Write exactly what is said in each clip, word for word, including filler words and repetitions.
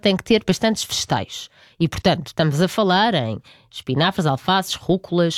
tem que ter bastantes vegetais. E, portanto, estamos a falar em espinafres, alfaces, rúculas,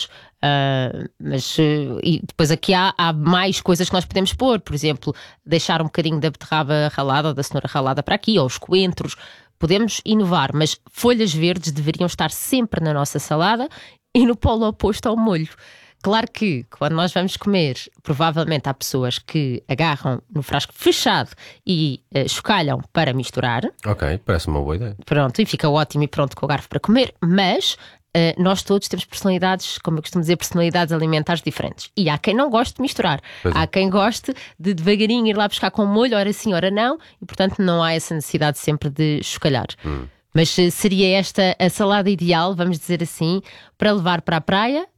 uh, mas uh, e depois aqui há, há mais coisas que nós podemos pôr. Por exemplo, deixar um bocadinho da beterraba ralada ou da cenoura ralada para aqui, ou os coentros. Podemos inovar, mas folhas verdes deveriam estar sempre na nossa salada e no polo oposto ao molho. Claro que, quando nós vamos comer, provavelmente há pessoas que agarram no frasco fechado e uh, chocalham para misturar. Ok, parece uma boa ideia. Pronto, e fica ótimo e pronto com o garfo para comer, mas uh, nós todos temos personalidades, como eu costumo dizer, personalidades alimentares diferentes. E há quem não goste de misturar. Pois é. Há quem goste de devagarinho ir lá buscar com molho, ora sim, ora não, e portanto não há essa necessidade sempre de chocalhar. Hum. Mas uh, seria esta a salada ideal, vamos dizer assim, para levar para a praia.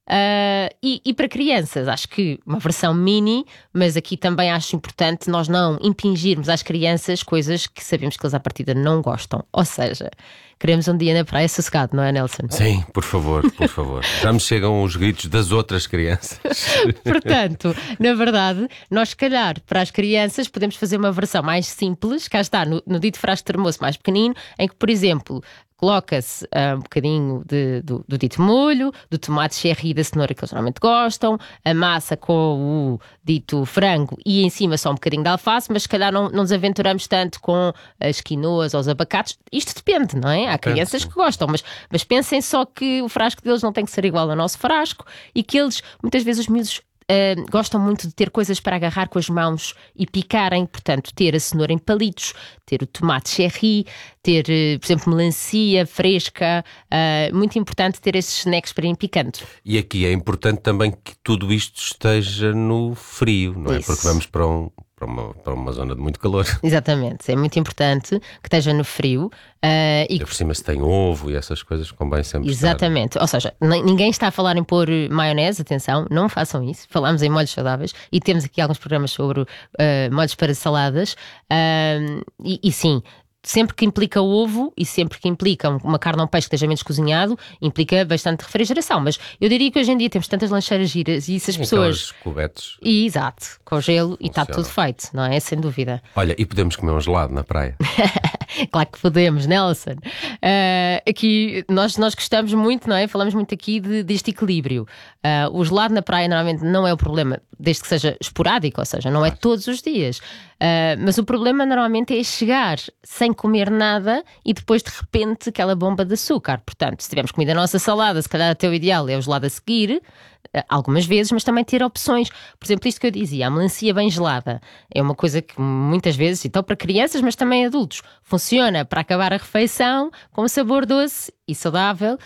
Uh, e, e para crianças, acho que uma versão mini, mas aqui também acho importante nós não impingirmos às crianças coisas que sabemos que eles à partida não gostam. Ou seja, queremos um dia na praia sossegado, não é, Nelson? Sim, por favor, por favor. Já me chegam os gritos das outras crianças. Portanto, na verdade, nós se calhar para as crianças podemos fazer uma versão mais simples, cá está, no, no dito frasco de termoço mais pequenino, em que, por exemplo, coloca-se uh, um bocadinho de, do, do dito molho, do tomate cherry e da cenoura que eles normalmente gostam, a massa com o dito frango e em cima só um bocadinho de alface, mas se calhar não, não nos aventuramos tanto com as quinoas ou os abacates. Isto depende, não é? Há crianças que gostam, mas, mas pensem só que o frasco deles não tem que ser igual ao nosso frasco e que eles, muitas vezes os miúdos Uh, gostam muito de ter coisas para agarrar com as mãos e picarem, portanto ter a cenoura em palitos, ter o tomate cherry, ter, uh, por exemplo, melancia fresca, uh, muito importante ter esses snacks para ir picando. E aqui é importante também que tudo isto esteja no frio, não é? Isso. Porque vamos para um... Para uma, para uma zona de muito calor. Exatamente, é muito importante que esteja no frio. Uh, e e por cima se tem ovo e essas coisas convém sempre Exatamente, estar. Ou seja, ninguém está a falar em pôr maionese, atenção, não façam isso. Falamos em molhos saudáveis e temos aqui alguns programas sobre uh, molhos para saladas uh, e, e sim, sempre que implica ovo e sempre que implica uma carne ou um peixe que esteja menos cozinhado, implica bastante refrigeração. Mas eu diria que hoje em dia temos tantas lancheiras giras e se as pessoas... Cubetes. E, exato, com gelo. Funciona. E está tudo feito, não é? Sem dúvida. Olha, e podemos comer um gelado na praia? Claro que podemos, Nelson. Uh, aqui nós, nós gostamos muito, não é? Falamos muito aqui de, deste equilíbrio. Uh, o gelado na praia normalmente não é o problema, desde que seja esporádico, ou seja, não é todos os dias. Uh, mas o problema normalmente é chegar sem comer nada e depois de repente aquela bomba de açúcar. Portanto, se tivermos comido a nossa salada, se calhar até o ideal é o gelado a seguir, algumas vezes, mas também ter opções. Por exemplo, isto que eu dizia, a melancia bem gelada é uma coisa que muitas vezes, então para crianças, mas também adultos, funciona para acabar a refeição com um sabor doce e saudável,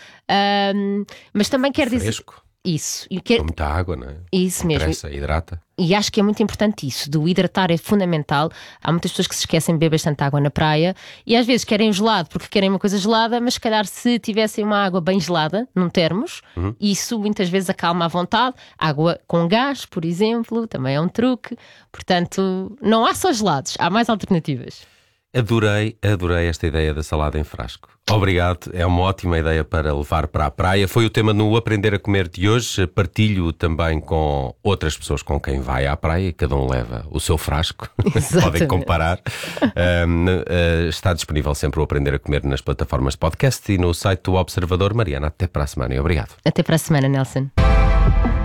um, mas também quer dizer... Fresco. Isso. E quer... Com muita água, não é? Isso mesmo. Interessa, hidrata. E acho que é muito importante isso, do hidratar é fundamental. Há muitas pessoas que se esquecem de beber bastante água na praia e às vezes querem o gelado porque querem uma coisa gelada, mas se calhar se tivessem uma água bem gelada, num termos, uhum. isso muitas vezes acalma à vontade. Água com gás, por exemplo, também é um truque. Portanto, não há só gelados, há mais alternativas. Adorei, adorei esta ideia da salada em frasco. Obrigado, é uma ótima ideia para levar para a praia. Foi o tema no Aprender a Comer de hoje. Partilho também com outras pessoas com quem vai à praia e cada um leva o seu frasco. Podem comparar. um, uh, está disponível sempre o Aprender a Comer nas plataformas de podcast e no site do Observador. Mariana, até para a semana e obrigado. Até para a semana, Nelson.